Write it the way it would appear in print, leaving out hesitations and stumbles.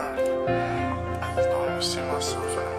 I just don't even see myself in the